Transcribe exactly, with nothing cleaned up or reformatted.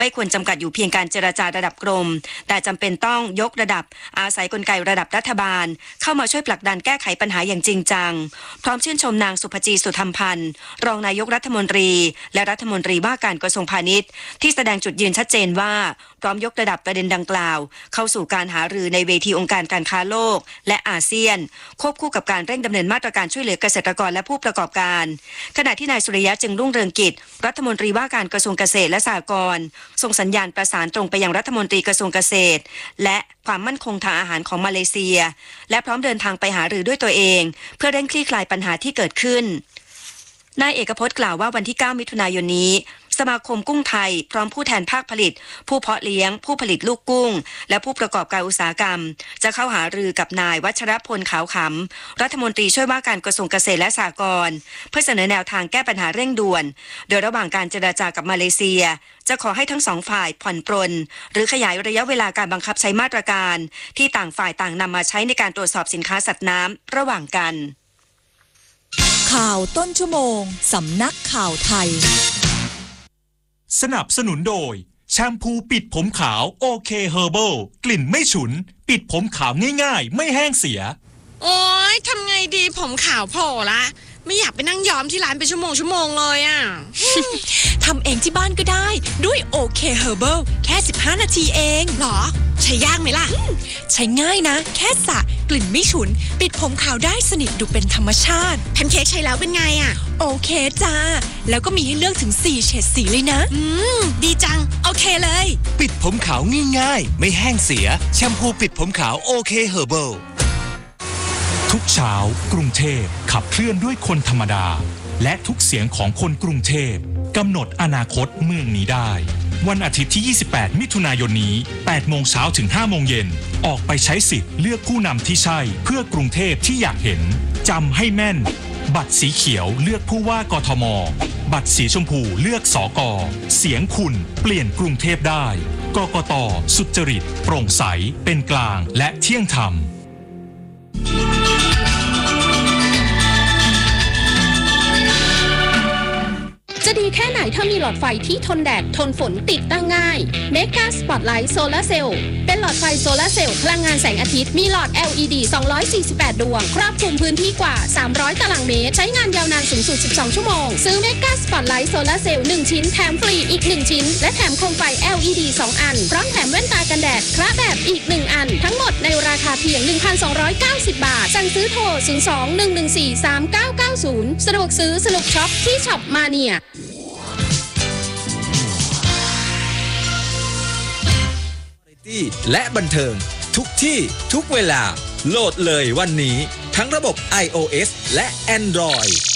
ไม่ควรจำกัดอยู่เพียงการเจรจาระดับกรมแต่จำเป็นต้องยกระดับอาศัยกลไกระดับรัฐบาลเข้ามาช่วยผลักดันแก้ไขปัญหาอย่างจริงจังพร้อมชื่นชมนางสุภจีสุธรรมพันธ์รองนายกรัฐมนตรีและรัฐมนตรีว่าการกระทรวงพาณิชย์ที่แสดงจุดยืนชัดเจนว่าพร้อมยกระดับประเด็นดังกล่าวเข้าสู่การหารือในเวทีองค์การการค้าโลกและอาเซียนควบคู่กับการเร่งดำเนินมาตรการช่วยเหลือเกษตรกรและผู้ประกอบการขณะที่นายสุริยะจึงรุ่งเรืองกิจรัฐมนตรีว่าการกระทรวงเกษตรและสหกรณ์ส่งสัญญาณประสานตรงไปยังรัฐมนตรีกระทรวงเกษตรและความมั่นคงทางอาหารของมาเลเซียและพร้อมเดินทางไปหารือด้วยตัวเองเพื่อเร่งคลี่คลายปัญหาที่เกิดขึ้นนายเอกพจน์กล่าวว่าวันที่เก้ามิถุนายนนี้สมาคมกุ้งไทยพร้อมผู้แทนภาคผลิตผู้เพาะเลี้ยงผู้ผลิตลูกกุ้งและผู้ประกอบการอุตสาหกรรมจะเข้าหารือกับนายวัชรพลขาวขำรัฐมนตรีช่วยว่าการกระทรวงเกษตรและสหกรณ์เพื่อเสนอแนวทางแก้ปัญหาเร่งด่วนโดยระหว่างการเจรจากับมาเลเซียจะขอให้ทั้งสองฝ่ายผ่อนปรนหรือขยายระยะเวลาการบังคับใช้มาตรการที่ต่างฝ่ายต่างนำมาใช้ในการตรวจสอบสินค้าสัตว์น้ำระหว่างกันข่าวต้นชั่วโมงสำนักข่าวไทยสนับสนุนโดยแชมพูปิดผมขาวโอเคเฮอร์เบิลกลิ่นไม่ฉุนปิดผมขาวง่ายๆไม่แห้งเสียโอ๊ยทำไงดีผมขาวโผล่ละไม่อยากไปนั่งย้อมที่ร้านเป็นชั่วโมงชั่วโมงเลยอ่ะทำเองที่บ้านก็ได้ด้วยโอเคเฮอร์เบิลแค่สิบห้านาทีเองหรอใช้ยากไหมล่ะใช้ง่ายนะแค่สระกลิ่นไม่ฉุนปิดผมขาวได้สนิทดูเป็นธรรมชาติแพนเค้กใช้แล้วเป็นไงอ่ะโอเคจ้าแล้วก็มีให้เลือกถึงสี่เฉดสีเลยนะอืมดีจังโอเคเลยปิดผมขาวง่ายๆไม่แห้งเสียแชมพูปิดผมขาวโอเคเฮอร์เบิลทุกเช้ากรุงเทพขับเคลื่อนด้วยคนธรรมดาและทุกเสียงของคนกรุงเทพกำหนดอนาคตเมืองนี้ได้วันอาทิตย์ที่ยี่สิบแปดมิถุนายนนี้แปดโมงเช้าถึงห้าโมงเย็นออกไปใช้สิทธิ์เลือกผู้นำที่ใช่เพื่อกรุงเทพที่อยากเห็นจำให้แม่นบัตรสีเขียวเลือกผู้ว่ากทมบัตรสีชมพูเลือกสกเสียงคุณเปลี่ยนกรุงเทพได้กกต.สุจริตโปร่งใสเป็นกลางและเที่ยงธรรมจะดีแค่ไหนถ้ามีหลอดไฟที่ทนแดดทนฝนติดตั้งง่าย Mega Spotlight Solar Cell เป็นหลอดไฟโซลาร์เซลล์พลังงานแสงอาทิตย์มีหลอด แอล อี ดี สองร้อยสี่สิบแปด ดวงครอบคลุมพื้นที่กว่าสามร้อยตารางเมตรใช้งานยาวนานสูงสุดสิบสองชั่วโมงซื้อ Mega Spotlight Solar Cell หนึ่งชิ้นแถมฟรีอีกหนึ่งชิ้นและแถมโคมไฟ แอล อี ดี สองอันพร้อมแถมแว่นตากันแดดคระแบบอีกหนึ่งอันทั้งหมดในราคาเพียง หนึ่งพันสองร้อยเก้าสิบ บาทสั่งซื้อโทรศูนย์ สอง หนึ่ง หนึ่ง สี่ สาม เก้า เก้า ศูนย์สะดวกซื้อสนุกช็อปที่ช็อปมาเนียและบันเทิงทุกที่ทุกเวลาโหลดเลยวันนี้ทั้งระบบ iOS และ Android